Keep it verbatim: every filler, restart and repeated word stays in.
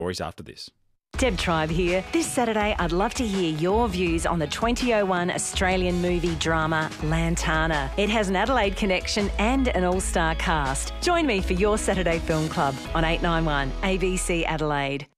or he's after this. Deb Tribe here. This Saturday, I'd love to hear your views on the twenty oh one Australian movie drama Lantana. It has an Adelaide connection and an all-star cast. Join me for your Saturday Film Club on eight nine one A B C Adelaide.